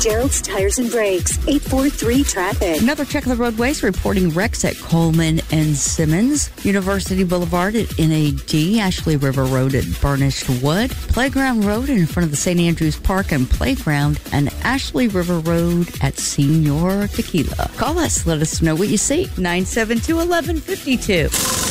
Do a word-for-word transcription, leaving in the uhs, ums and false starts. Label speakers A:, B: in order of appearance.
A: Gerald's Tires and Brakes, eight four three traffic.
B: Another check of the roadways reporting wrecks at Coleman and Simmons, University Boulevard at N A D, Ashley River Road at Burnished Wood, Playground Road in front of the Saint Andrews Park and Playground, and Ashley River Road at Senior Tequila. Call us, let us know what you see. nine seven two, one one five two.